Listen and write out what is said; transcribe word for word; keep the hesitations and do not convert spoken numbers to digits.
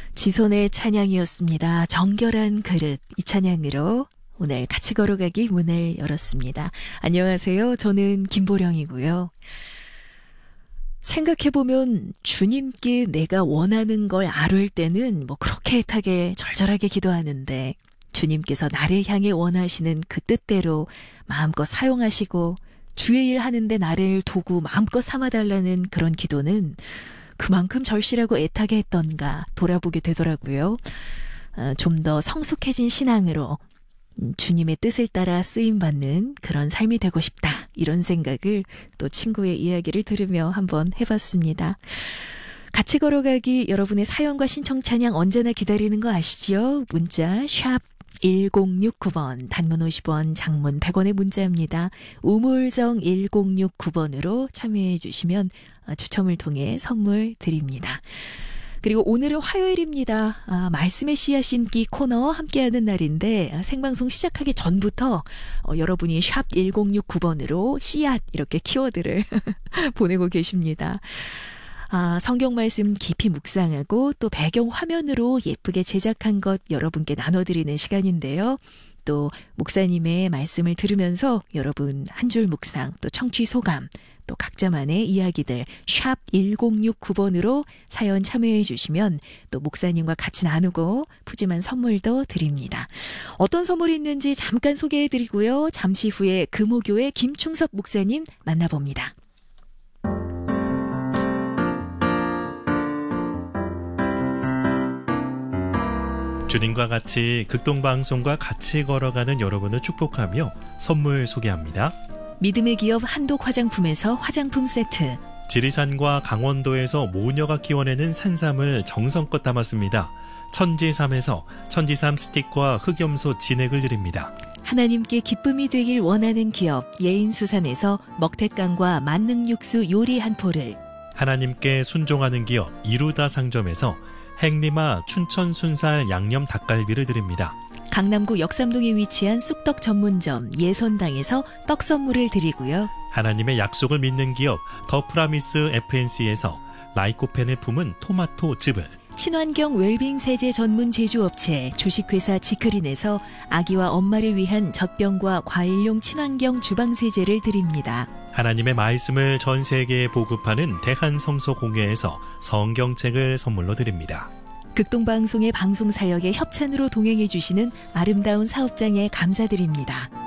지손의 찬양이었습니다. 정결한 그릇, 이 찬양으로 오늘 같이 걸어가기 문을 열었습니다. 안녕하세요. 저는 김보령이고요. 생각해보면 주님께 내가 원하는 걸 아뢰을 때는 뭐 그렇게 애타게 절절하게 기도하는데 주님께서 나를 향해 원하시는 그 뜻대로 마음껏 사용하시고 주의 일 하는데 나를 도구 마음껏 삼아달라는 그런 기도는 그만큼 절실하고 애타게 했던가 돌아보게 되더라고요. 어, 좀 더 성숙해진 신앙으로 주님의 뜻을 따라 쓰임받는 그런 삶이 되고 싶다. 이런 생각을 또 친구의 이야기를 들으며 한번 해봤습니다. 같이 걸어가기 여러분의 사연과 신청 찬양 언제나 기다리는 거 아시죠? 문자 샵 일공육구 번, 단문 오십 원, 장문 백 원의 문자입니다. 우물정 일공육구 번으로 참여해 주시면 추첨을 통해 선물 드립니다. 그리고 오늘은 화요일입니다. 아, 말씀의 씨앗 심기 코너 함께하는 날인데 생방송 시작하기 전부터 어, 여러분이 샵 일공육구 번으로 씨앗 이렇게 키워드를 보내고 계십니다. 아, 성경 말씀 깊이 묵상하고 또 배경 화면으로 예쁘게 제작한 것 여러분께 나눠드리는 시간인데요. 또 목사님의 말씀을 들으면서 여러분 한 줄 묵상 또 청취 소감 또 각자만의 이야기들 샵 일공육구 번으로 사연 참여해 주시면 또 목사님과 같이 나누고 푸짐한 선물도 드립니다. 어떤 선물이 있는지 잠깐 소개해 드리고요. 잠시 후에 금호교회 김충섭 목사님 만나봅니다. 주님과 같이 극동방송과 같이 걸어가는 여러분을 축복하며 선물 소개합니다. 믿음의 기업 한독 화장품에서 화장품 세트, 지리산과 강원도에서 모녀가 키워내는 산삼을 정성껏 담았습니다. 천지삼에서 천지삼 스틱과 흑염소 진액을 드립니다. 하나님께 기쁨이 되길 원하는 기업 예인수산에서 먹태깡과 만능육수 요리 한 포를, 하나님께 순종하는 기업 이루다 상점에서 행리마 춘천 순살 양념 닭갈비를 드립니다. 강남구 역삼동에 위치한 쑥떡 전문점 예선당에서 떡 선물을 드리고요. 하나님의 약속을 믿는 기업 더 프라미스 에프엔씨에서 라이코펜을 품은 토마토 즙을, 친환경 웰빙 세제 전문 제조업체 주식회사 지크린에서 아기와 엄마를 위한 젖병과 과일용 친환경 주방세제를 드립니다. 하나님의 말씀을 전 세계에 보급하는 대한성서공회에서 성경책을 선물로 드립니다. 극동방송의 방송사역에 협찬으로 동행해 주시는 아름다운 사업장에 감사드립니다.